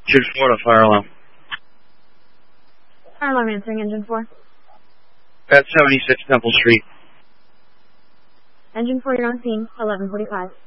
Jude Florida, fire alarm. Fire alarm answering, engine 4. At 76 Temple Street. Engine 4, you're on scene, 11:45.